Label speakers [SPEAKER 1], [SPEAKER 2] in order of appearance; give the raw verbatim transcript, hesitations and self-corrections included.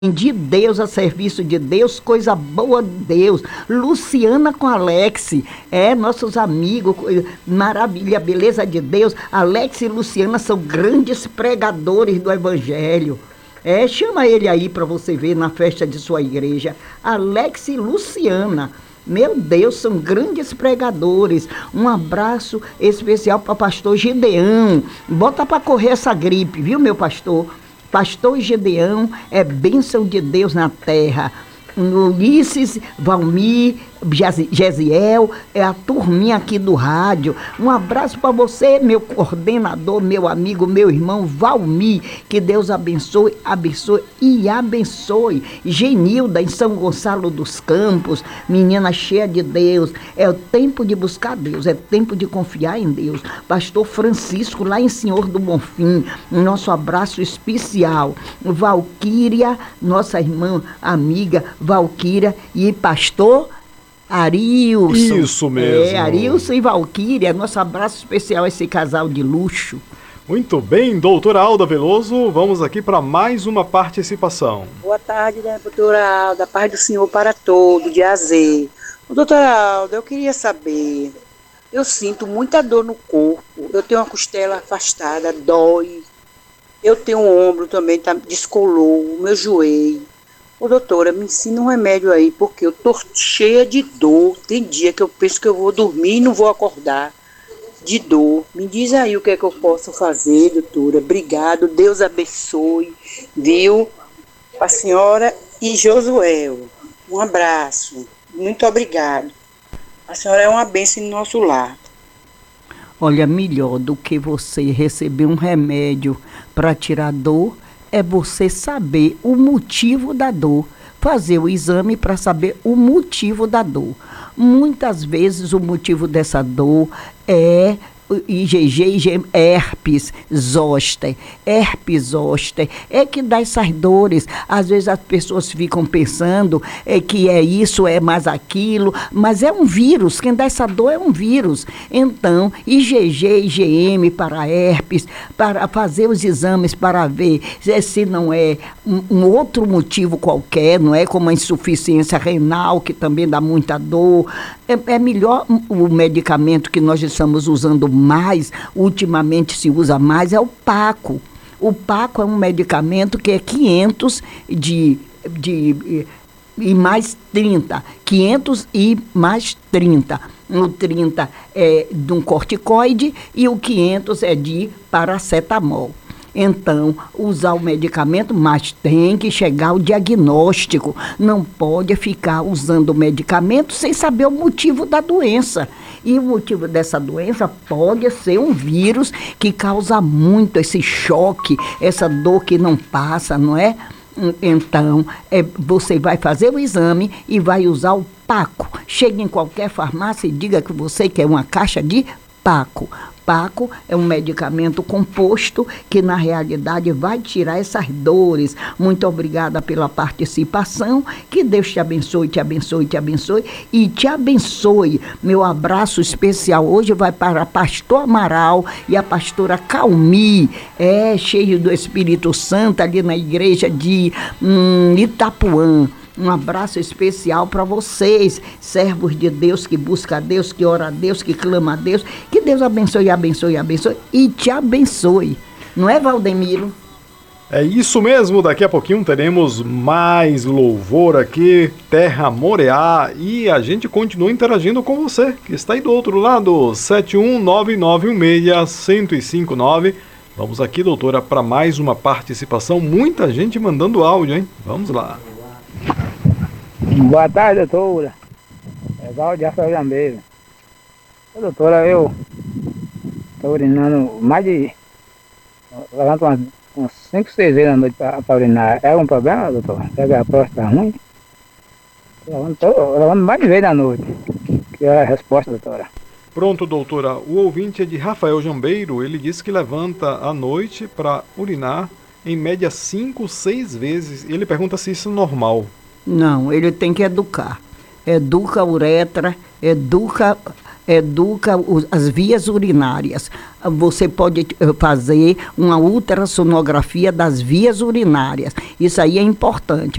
[SPEAKER 1] de Deus, a serviço de Deus, coisa boa de Deus. Luciana com Alex, é, nossos amigos, maravilha, beleza de Deus. Alex e Luciana são grandes pregadores do Evangelho. É, chama ele aí para você ver na festa de sua igreja. Alex e Luciana. Meu Deus, são grandes pregadores. Um abraço especial para o pastor Gideão. Bota para correr essa gripe, viu, meu pastor? Pastor Gideão é bênção de Deus na terra. Ulisses, Valmir, Gesiel, é a turminha aqui do rádio. Um abraço para você, meu coordenador, meu amigo, meu irmão Valmir. Que Deus abençoe, abençoe e abençoe. Genilda, em São Gonçalo dos Campos, menina cheia de Deus. É o tempo de buscar Deus, é tempo de confiar em Deus. Pastor Francisco, lá em Senhor do Bonfim, nosso abraço especial. Valquíria, nossa irmã, amiga, Valquíria e pastor Arilson.
[SPEAKER 2] Isso mesmo.
[SPEAKER 1] É, Arilson e Valquíria, nosso abraço especial a esse casal de luxo.
[SPEAKER 2] Muito bem, doutora Alda Veloso, vamos aqui para mais uma participação.
[SPEAKER 3] Boa tarde, né, doutora Alda, paz do Senhor para todos, de A a Z. Doutora Alda, eu queria saber, eu sinto muita dor no corpo, eu tenho uma costela afastada, dói, eu tenho um ombro também, tá, descolou, o meu joelho. Ô, doutora, me ensina um remédio aí, porque eu tô cheia de dor. Tem dia que eu penso que eu vou dormir e não vou acordar de dor. Me diz aí o que é que eu posso fazer, doutora. Obrigado, Deus abençoe, viu? A senhora e Josué. Um abraço. Muito obrigado. A senhora é uma bênção no nosso lar.
[SPEAKER 1] Olha, melhor do que você receber um remédio para tirar dor, é você saber o motivo da dor, fazer o exame para saber o motivo da dor. Muitas vezes o motivo dessa dor é I G G, I G M, herpes zoster, herpes zoster, é que dá essas dores. Às vezes as pessoas ficam pensando é, que é isso, é mais aquilo, mas é um vírus, quem dá essa dor é um vírus. Então, I G G, I G M para herpes, para fazer os exames para ver se não é um, um outro motivo qualquer, não é como a insuficiência renal, que também dá muita dor. É, é melhor o medicamento que nós estamos usando mais, ultimamente se usa mais, é o Paco. O Paco é um medicamento que é quinhentos de, de, e mais trinta. quinhentos e mais trinta. O trinta é de um corticoide e o quinhentos é de paracetamol. Então, usar o medicamento, mas tem que chegar ao diagnóstico. Não pode ficar usando o medicamento sem saber o motivo da doença. E o motivo dessa doença pode ser um vírus que causa muito esse choque, essa dor que não passa, não é? Então, é, você vai fazer o exame e vai usar o Paco. Chega em qualquer farmácia e diga que você quer uma caixa de Paco. Paco é um medicamento composto que, na realidade, vai tirar essas dores. Muito obrigada pela participação. Que Deus te abençoe, te abençoe, te abençoe e te abençoe. Meu abraço especial hoje vai para a pastor Amaral e a pastora Calmi, é, cheio do Espírito Santo, ali na igreja de hum, Itapuã. Um abraço especial para vocês, servos de Deus, que busca a Deus, que ora a Deus, que clama a Deus. Que Deus abençoe, abençoe, abençoe e te abençoe. Não é, Valdemiro?
[SPEAKER 2] É isso mesmo, daqui a pouquinho teremos mais louvor aqui, Terra Moreá, e a gente continua interagindo com você, que está aí do outro lado, sete um nove nove um seis, um zero cinco nove. Vamos aqui, doutora, para mais uma participação, muita gente mandando áudio, hein? Vamos lá.
[SPEAKER 4] Boa tarde, doutora. É Valdir Rafael Jambeiro. Doutora, eu estou urinando mais de... levanto umas, uns cinco, seis vezes na noite para urinar. É algum problema, doutor? Pega a próstata ruim? Eu levanto mais de vezes na noite. Que é a resposta, doutora.
[SPEAKER 2] Pronto, doutora. O ouvinte é de Rafael Jambeiro. Ele disse que levanta à noite para urinar em média cinco, seis vezes. Ele pergunta se isso é normal.
[SPEAKER 1] Não, ele tem que educar. Educa a uretra, educa educa os, as vias urinárias. Você pode fazer uma ultrassonografia das vias urinárias. Isso aí é importante.